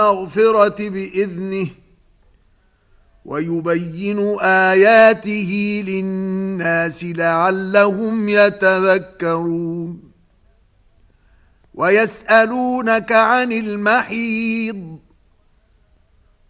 المغفرة بإذنه ويبين آياته للناس لعلهم يتذكرون. ويسألونك عن المحيض